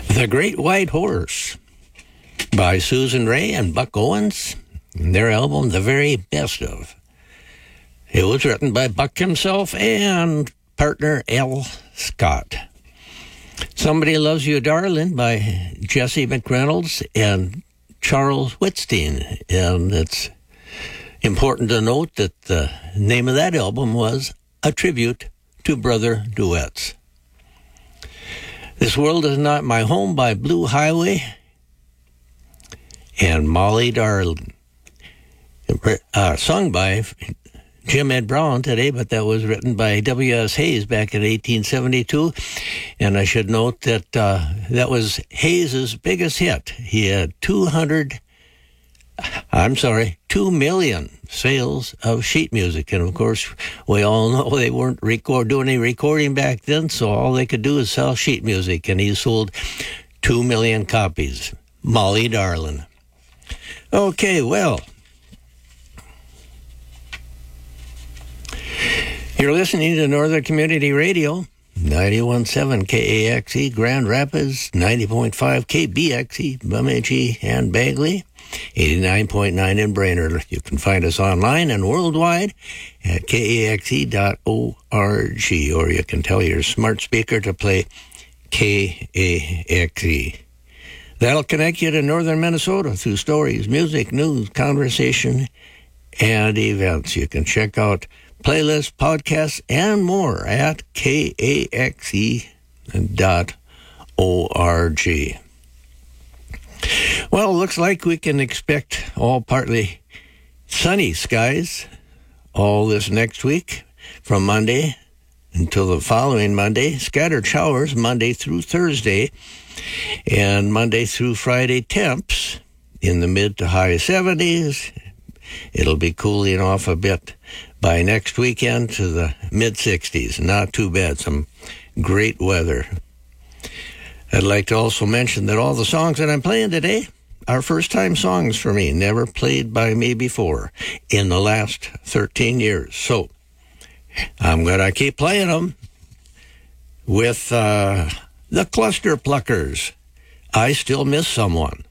The Great White Horse by Susan Rae and Buck Owens, their album, The Very Best Of. It was written by Buck himself and partner Al Scott. Somebody Loves You, Darling by Jesse McReynolds and Charles Whitstein. And it's important to note that the name of that album was a tribute to brother duets. This World Is Not My Home by Blue Highway and Molly Darling. Sung by Jim Ed Brown today, but that was written by W.S. Hayes back in 1872. And I should note that that was Hayes' biggest hit. He had 2 million sales of sheet music. And of course, we all know they weren't doing any recording back then, so all they could do is sell sheet music. And he sold 2 million copies. Molly Darling. Okay, well, you're listening to Northern Community Radio, 91.7 KAXE, Grand Rapids, 90.5 KBXE, Bemidji and Bagley, 89.9 in Brainerd. You can find us online and worldwide at kaxe.org, or you can tell your smart speaker to play KAXE. That'll connect you to northern Minnesota through stories, music, news, conversation, and events. You can check out playlists, podcasts, and more at kaxe.org. Well, looks like we can expect all partly sunny skies all this next week from Monday until the following Monday. Scattered showers Monday through Thursday, and Monday through Friday temps in the mid to high 70s. It'll be cooling off a bit by next weekend to the mid-60s. Not too bad. Some great weather. I'd like to also mention that all the songs that I'm playing today are first-time songs for me, never played by me before in the last 13 years. So I'm going to keep playing them with the Cluster Pluckers. I Still Miss Someone.